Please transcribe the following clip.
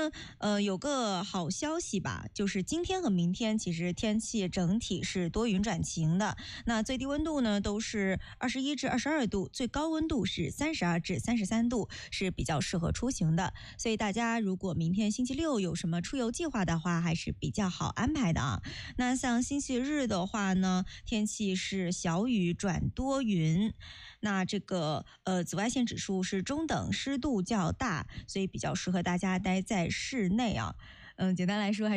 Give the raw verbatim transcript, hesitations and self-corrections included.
呢，呃，有个好消息吧，就是今天和明天其实天气整体是多云转晴的。那最低温度呢都是二十一至二十二度，最高温度是三十二至三十三度，是比较适合出行的。所以大家如果明天星期六有什么出游计划的话，还是比较好安排的啊。那像星期日的话呢，天气是小雨转多云。那这个呃紫外线指数是中等，湿度较大，所以比较适合大家待在室内啊。嗯，简单来说还是